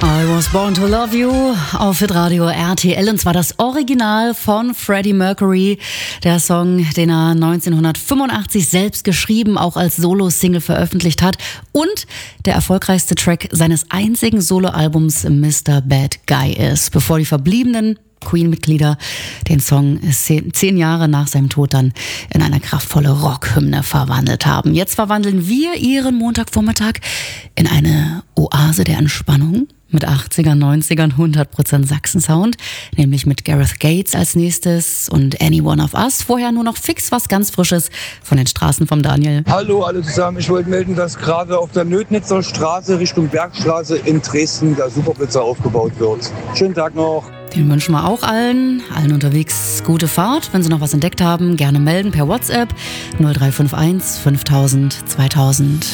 I Was Born to Love You auf Hitradio RTL, und zwar das Original von Freddie Mercury. Der Song, den er 1985 selbst geschrieben, auch als Solo-Single veröffentlicht hat, und der erfolgreichste Track seines einzigen Soloalbums Mr. Bad Guy ist, bevor die verbliebenen Queen-Mitglieder den Song 10 Jahre nach seinem Tod dann in eine kraftvolle Rockhymne verwandelt haben. Jetzt verwandeln wir Ihren Montagvormittag in eine Oase der Entspannung mit 80er, 90ern, 100% Sachsen-Sound, nämlich mit Gareth Gates als nächstes und Any One of Us. Vorher nur noch fix was ganz Frisches von den Straßen vom Daniel. Hallo alle zusammen, ich wollte melden, dass gerade auf der Nödnitzer Straße Richtung Bergstraße in Dresden der Superblitzer aufgebaut wird. Schönen Tag noch. Den wünschen wir auch allen unterwegs gute Fahrt. Wenn Sie noch was entdeckt haben, gerne melden per WhatsApp 0351 5000 2000.